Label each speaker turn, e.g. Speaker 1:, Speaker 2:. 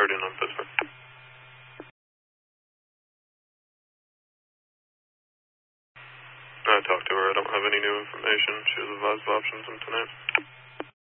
Speaker 1: 30 on Pittsburgh. I talked to her. I don't have any new information. She was advised of options tonight.